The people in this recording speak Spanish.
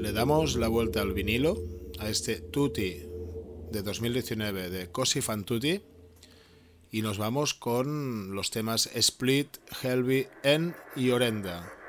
Le damos la vuelta al vinilo a este Tutti de 2019 de Cosi Fan Tutti y nos vamos con los temas Split, Helby, En y Orenda.